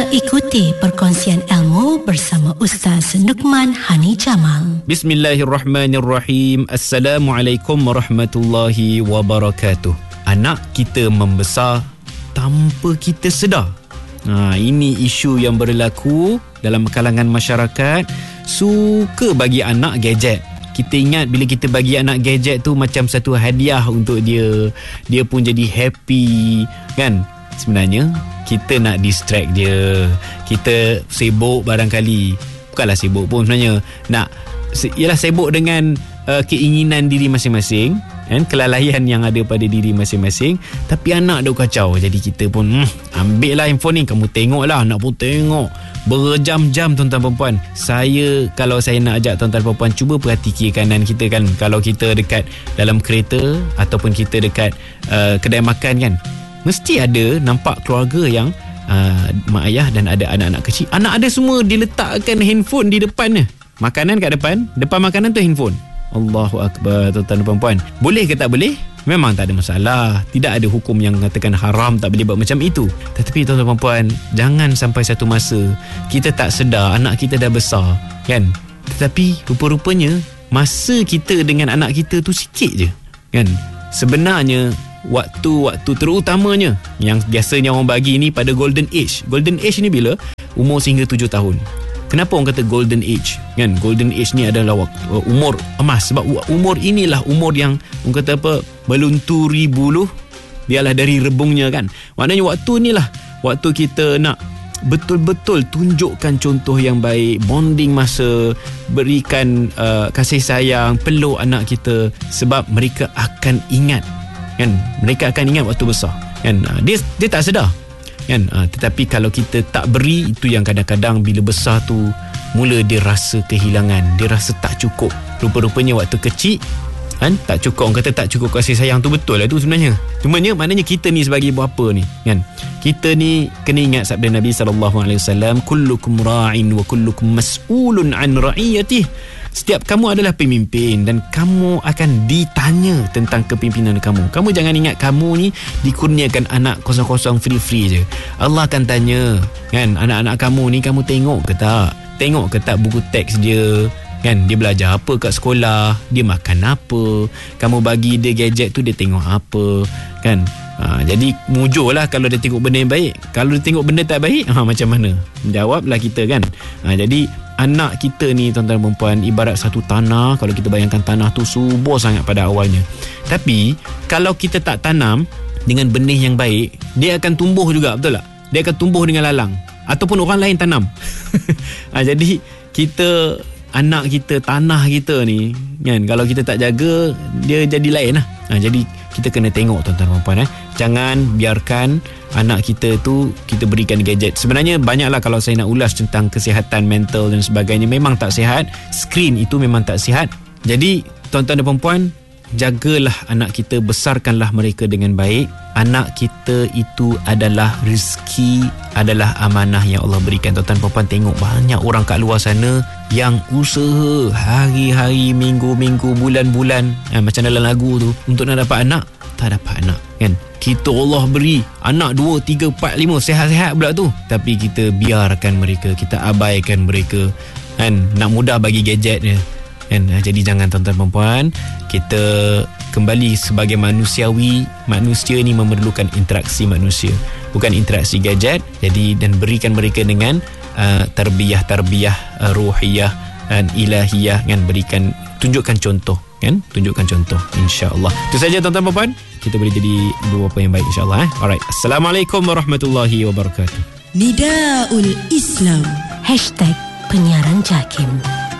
Ikuti perkongsian ilmu bersama Ustaz Nukman Hani Jamal. Bismillahirrahmanirrahim. Assalamualaikum warahmatullahi wabarakatuh. Anak kita membesar tanpa kita sedar. Ini isu yang berlaku dalam kalangan masyarakat. Suka bagi anak gadget. Kita ingat bila kita bagi anak gadget tu macam satu hadiah untuk dia. Dia pun jadi happy, kan? Sebenarnya kita nak distract dia. Kita sibuk barangkali. Bukanlah sibuk pun sebenarnya. Ialah sibuk dengan keinginan diri masing-masing, kan? Kelalaian yang ada pada diri masing-masing. Tapi anak dah kacau. Jadi kita pun ambil lah handphone ni. Kamu tengok lah. Anak pun tengok berjam-jam, tuan-tuan perempuan. Kalau saya nak ajak tuan-tuan perempuan, cuba perhati kiri kanan kita, kan. Kalau kita dekat dalam kereta ataupun kita dekat kedai makan, kan, mesti ada nampak keluarga yang mak ayah dan ada anak-anak kecil. Anak ada semua diletakkan handphone di depannya. Makanan kat depan makanan tu handphone. Allahu Akbar, tuan-tuan dan perempuan. Boleh ke tak boleh? Memang tak ada masalah. Tidak ada hukum yang mengatakan haram tak boleh buat macam itu. Tetapi tuan-tuan dan perempuan, jangan sampai satu masa kita tak sedar anak kita dah besar, kan? Tetapi rupa-rupanya masa kita dengan anak kita tu sikit je, kan? Sebenarnya waktu terutamanya yang biasanya orang bagi ni pada golden age. Golden age ni bila? Umur sehingga 7 tahun. Kenapa orang kata golden age, kan? Golden age ni adalah umur emas. Sebab umur inilah umur yang orang kata apa, melunturi buluh biarlah dari rebungnya, kan? Maknanya waktu inilah waktu kita nak betul-betul tunjukkan contoh yang baik, bonding masa, berikan kasih sayang, peluk anak kita. Sebab mereka akan ingat, kan? Mereka akan ingat waktu besar, kan? Dia tak sedar, kan? Tetapi kalau kita tak beri, itu yang kadang-kadang bila besar tu mula dia rasa kehilangan, dia rasa tak cukup. Rupa-rupanya waktu kecil, kan, tak cukup. Orang kata tak cukup kasih sayang tu, betul lah tu sebenarnya. Maknanya kita ni sebagai bapa ni, kan, kita ni kena ingat sabda Nabi SAW, kullukum ra'in wa kullukum mas'ulun an ra'iyatih. Setiap kamu adalah pemimpin dan kamu akan ditanya tentang kepimpinan kamu. Kamu jangan ingat kamu ni dikurniakan anak kosong-kosong free-free je. Allah akan tanya, kan, anak-anak kamu ni kamu tengok ke tak? Tengok ke tak buku teks dia? Kan, dia belajar apa kat sekolah? Dia makan apa? Kamu bagi dia gadget tu, dia tengok apa? Kan? Jadi mujurlah kalau dia tengok benda yang baik. Kalau dia tengok benda tak baik, macam mana? Jawablah kita, kan? Jadi anak kita ni, tuan-tuan dan perempuan, ibarat satu tanah. Kalau kita bayangkan tanah tu subur sangat pada awalnya. Tapi kalau kita tak tanam dengan benih yang baik, dia akan tumbuh juga, betul tak? Dia akan tumbuh dengan lalang. Ataupun orang lain tanam. Jadi kita, anak kita, tanah kita ni, kan, kalau kita tak jaga, dia jadi lain lah. Jadi kita kena tengok, tuan-tuan dan perempuan, jangan biarkan anak kita tu kita berikan gadget. Sebenarnya banyaklah kalau saya nak ulas tentang kesihatan mental dan sebagainya. Memang tak sihat. Skrin itu memang tak sihat. Jadi tuan-tuan dan perempuan, jagalah anak kita, besarkanlah mereka dengan baik. Anak kita itu adalah rezeki, adalah amanah yang Allah berikan. Tuan-tuan dan perempuan, tengok banyak orang kat luar sana yang usaha hari-hari, minggu-minggu, bulan-bulan, macam dalam lagu tu, untuk nak dapat anak, tak dapat anak, kan? Kita Allah beri anak 2, 3, 4, 5 sihat-sihat pula tu, tapi kita biarkan mereka, kita abaikan mereka, kan? Nak mudah bagi gadget dia, kan? Jadi jangan, tuan-tuan perempuan, kita kembali sebagai manusiawi. Manusia ni memerlukan interaksi manusia, bukan interaksi gadget. Jadi, dan berikan mereka dengan tarbiyah ruhiyah dan ilahiyah, kan? Berikan, tunjukkan contoh, kan? Tunjukkan contoh, insya-Allah. Itu saja, tuan-tuan perempuan, kita boleh jadi bapa yang baik, insya-Allah. Alright, Assalamualaikum warahmatullahi wabarakatuh. Nidaul Islam #penyiaran JAKIM.